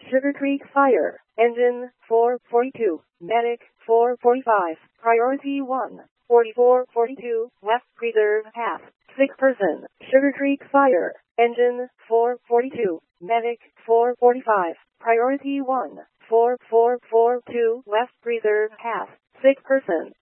Sugar Creek Fire, Engine 442, Medic 445, Priority 1, 4442, West Reserve half, sick person. Sugar Creek Fire, Engine 442, Medic 445, Priority 1, 4442, West Reserve half, sick person.